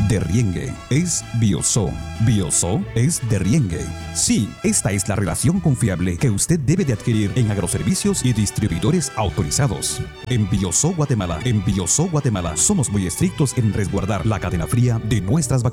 Derriengue es Bioso. Bioso es Derriengue. Sí, esta es la relación confiable que usted debe de adquirir en agroservicios y distribuidores autorizados. En Bioso Guatemala somos muy estrictos en resguardar la cadena fría de nuestras vacunas.